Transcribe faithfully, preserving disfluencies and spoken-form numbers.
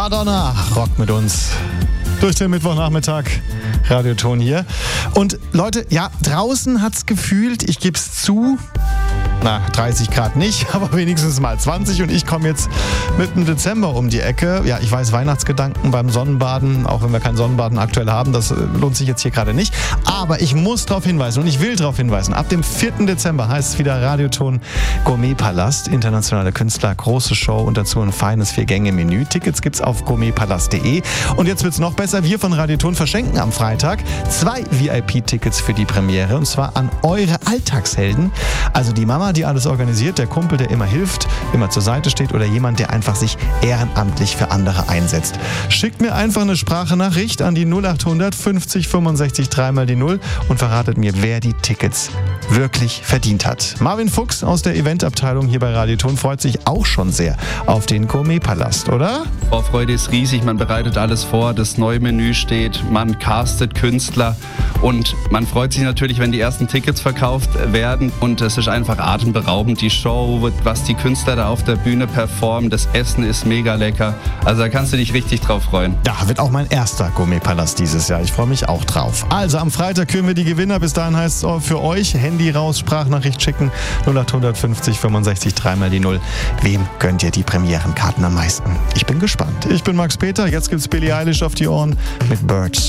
Madonna rockt mit uns durch den Mittwochnachmittag. Radioton hier. Und Leute, ja, draußen hat's gefühlt, ich gebe es zu, na, dreißig Grad nicht, aber wenigstens mal zwanzig und ich komme jetzt mit dem Dezember um die Ecke. Ja, ich weiß, Weihnachtsgedanken beim Sonnenbaden, auch wenn wir kein Sonnenbaden aktuell haben, das lohnt sich jetzt hier gerade nicht. Aber ich muss darauf hinweisen und ich will darauf hinweisen, ab dem vierten Dezember heißt es wieder Radioton Gourmetpalast, internationale Künstler, große Show und dazu ein feines Vier-Gänge-Menü. Tickets gibt's auf gourmetpalast punkt de und jetzt wird's noch besser, wir von Radioton verschenken am Freitag zwei V I P-Tickets für die Premiere und zwar an eure Alltagshelden, also die Mama, die alles organisiert, der Kumpel, der immer hilft, immer zur Seite steht oder jemand, der einfach sich ehrenamtlich für andere einsetzt. Schickt mir einfach eine Sprachnachricht an die null achthundert fünfzig fünfundsechzig drei mal die null und verratet mir, wer die Tickets wirklich verdient hat. Marvin Fuchs aus der Eventabteilung hier bei Radioton freut sich auch schon sehr auf den Gourmetpalast, oder? Vorfreude ist riesig, man bereitet alles vor, das neue Menü steht, man castet Künstler und man freut sich natürlich, wenn die ersten Tickets verkauft werden und es ist einfach atemberaubend, die Show, was die Künstler da auf der Bühne performen, das Essen ist mega lecker, also da kannst du dich richtig drauf freuen. Da wird auch mein erster Gourmetpalast dieses Jahr, ich freue mich auch drauf. Also am Freitag küren wir die Gewinner, bis dahin heißt es für euch, Handy raus, Sprachnachricht schicken, null achthundert fünfzig fünfundsechzig drei mal die null. Wem gönnt ihr die Premierenkarten am meisten? Ich bin gespannt. Ich bin Max Peter, jetzt gibt's Billie Eilish auf die Ohren mit Birds.